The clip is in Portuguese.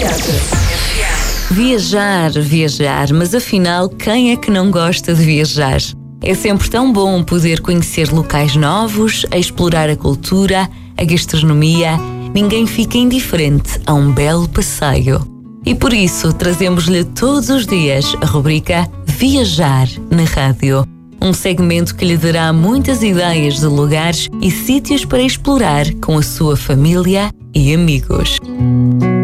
Viajar, viajar, mas afinal, quem é que não gosta de viajar? É sempre tão bom poder conhecer locais novos, a explorar a cultura, a gastronomia. Ninguém fica indiferente a um belo passeio. E por isso trazemos-lhe todos os dias a rubrica Viajar na Rádio. Um segmento que lhe dará muitas ideias de lugares e sítios para explorar com a sua família e amigos.